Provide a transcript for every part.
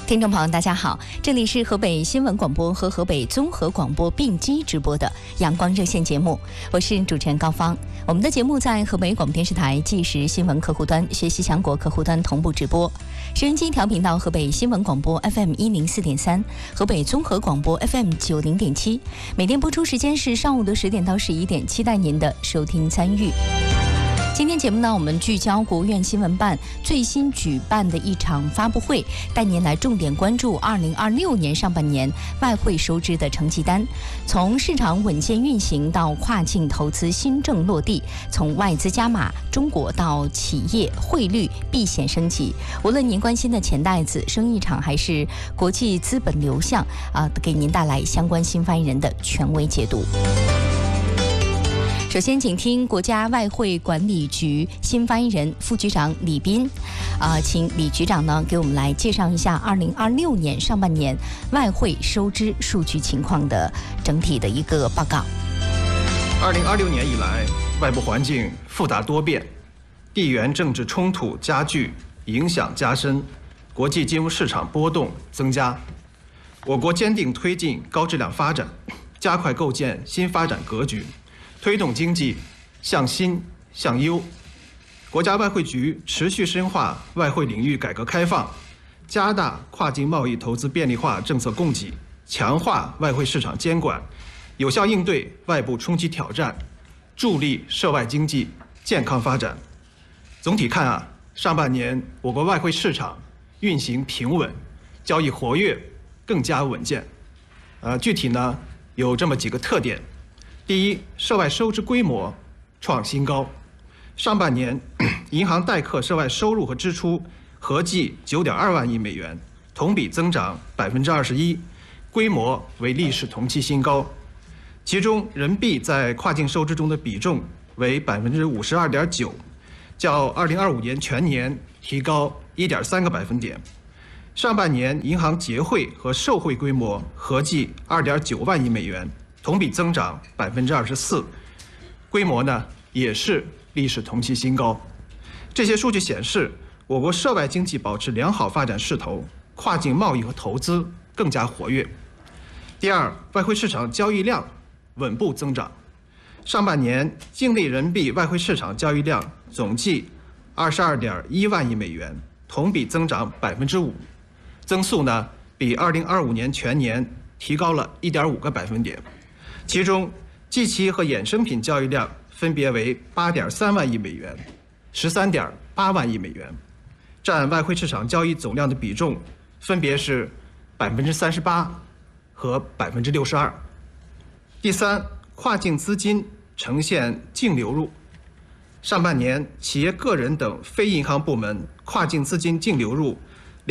听众朋友大家好，这里是河北新闻广播和河北综合广播并机直播的阳光热线节目，我是主持人高芳。我们的节目在河北广播电视台即时新闻客户端、学习强国客户端同步直播，收音机调频到河北新闻广播 FM104.3， 河北综合广播 FM90.7， 每天播出时间是上午的10点到11点，期待您的收听参与。今天节目呢，我们聚焦国务院新闻办最新举办的一场发布会，带您来重点关注2026年上半年外汇收支的成绩单。从市场稳健运行到跨境投资新政落地，从外资加码中国到企业汇率避险升级，无论您关心的钱袋子、生意场还是国际资本流向给您带来相关新发言人的权威解读。首先，请听国家外汇管理局新发言人、副局长李斌，请李局长呢给我们来介绍一下2026年上半年外汇收支数据情况的整体的一个报告。 2026年以来，外部环境复杂多变，地缘政治冲突加剧，影响加深，国际金融市场波动增加。我国坚定推进高质量发展，加快构建新发展格局，推动经济向新向优。国家外汇局持续深化外汇领域改革开放，加大跨境贸易投资便利化政策供给，强化外汇市场监管，有效应对外部冲击挑战，助力涉外经济健康发展。总体看上半年我国外汇市场运行平稳，交易活跃更加稳健。具体呢有这么几个特点。第一，涉外收支规模创新高。上半年，银行代客涉外收入和支出合计9.2万亿美元，同比增长21%，规模为历史同期新高。其中，人民币在跨境收支中的比重为52.9%，较2025年全年提高1.3个百分点。上半年，银行结汇和售汇规模合计2.9万亿美元。同比增长24%，规模呢也是历史同期新高。这些数据显示，我国涉外经济保持良好发展势头，跨境贸易和投资更加活跃。第二，外汇市场交易量稳步增长。上半年境内人民币外汇市场交易量总计22.1万亿美元，同比增长5%，增速呢比2025年全年提高了1.5个百分点。其中，即期和衍生品交易量分别为8.3万亿美元、13.8万亿美元，占外汇市场交易总量的比重分别是38%和62%。第三，跨境资金呈现净流入。上半年，企业、个人等非银行部门跨境资金净流入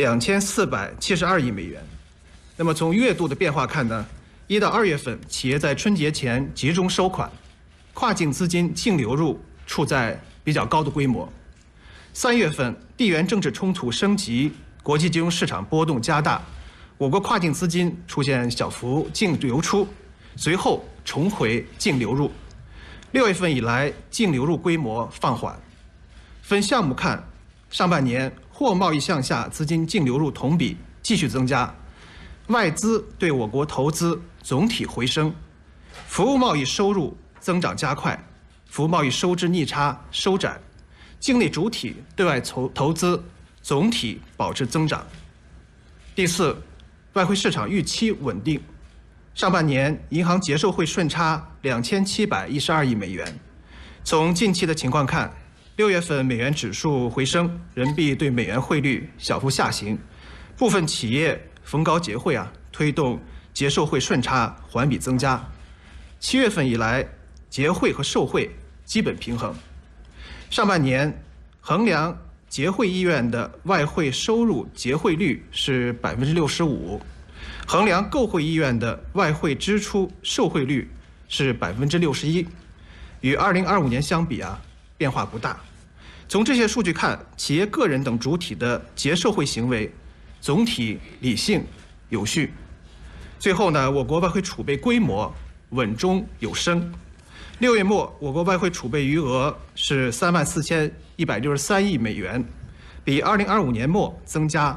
2472亿美元。那么从月度的变化看呢，1到2月份，企业在春节前集中收款，跨境资金净流入处在比较高的规模。3月份，地缘政治冲突升级，国际金融市场波动加大，我国跨境资金出现小幅净流出，随后重回净流入。6月份以来，净流入规模放缓。分项目看，上半年货贸易项下资金净流入同比继续增加，外资对我国投资总体回升，服务贸易收入增长加快，服务贸易收支逆差收窄，境内主体对外投资总体保持增长。第四，外汇市场预期稳定。上半年银行结售汇顺差2712亿美元。从近期的情况看，6月份美元指数回升，人民币对美元汇率小幅下行，部分企业逢高结汇推动结售汇顺差环比增加。7月份以来，结汇和售汇基本平衡。上半年衡量结汇意愿的外汇收入结汇率是65%，衡量购汇意愿的外汇支出售汇率是61%，与2025年相比变化不大。从这些数据看，企业、个人等主体的结售汇行为总体理性有序。最后呢，我国外汇储备规模稳中有升。6月末，我国外汇储备余额是34163亿美元，比2025年末增加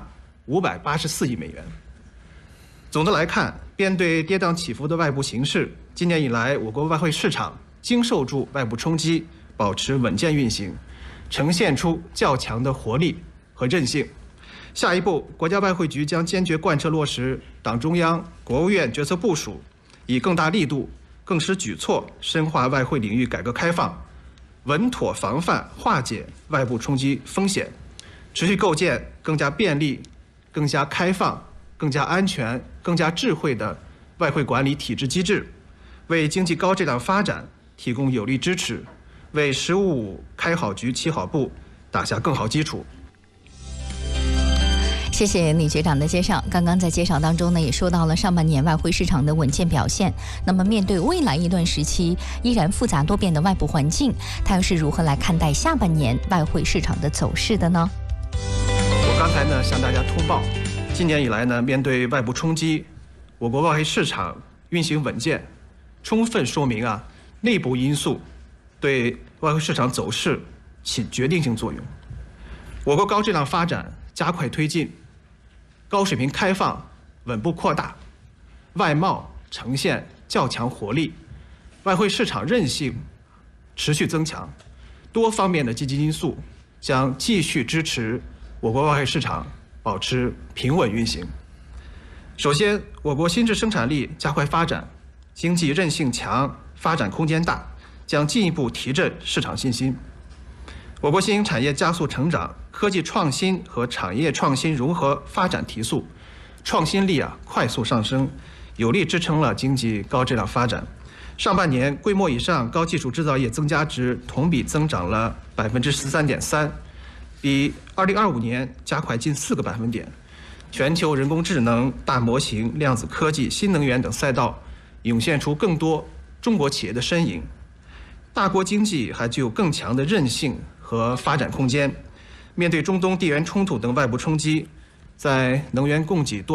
584亿美元。总的来看，面对跌宕起伏的外部形势，今年以来我国外汇市场经受住外部冲击，保持稳健运行，呈现出较强的活力和韧性。下一步，国家外汇局将坚决贯彻落实党中央、国务院决策部署，以更大力度、更实举措深化外汇领域改革开放，稳妥防范化解外部冲击风险，持续构建更加便利、更加开放、更加安全、更加智慧的外汇管理体制机制，为经济高质量发展提供有力支持，为“十五五”开好局、起好步打下更好基础。 谢谢李局长的介绍。刚刚在介绍当中呢，也说到了上半年外汇市场的稳健表现。那么面对未来一段时期依然复杂多变的外部环境，他又是如何来看待下半年外汇市场的走势的呢？ 我刚才呢向大家通报，今年以来呢，面对外部冲击，我国外汇市场运行稳健，充分说明内部因素对外汇市场走势起决定性作用。我国高质量发展加快推进，高水平开放稳步扩大，外贸呈现较强活力，外汇市场韧性持续增强，多方面的积极因素将继续支持我国外汇市场保持平稳运行。首先，我国新质生产力加快发展，经济韧性强，发展空间大，将进一步提振市场信心。我国新兴产业加速成长，科技创新和产业创新融合发展提速，创新力快速上升，有力支撑了经济高质量发展。上半年规模以上高技术制造业增加值同比增长了13.3%，比2025年加快近4个百分点。全球人工智能、大模型、量子科技、新能源等赛道涌现出更多中国企业的身影。大国经济还具有更强的韧性和发展空间。面对中东地缘冲突等外部冲击，在能源供给多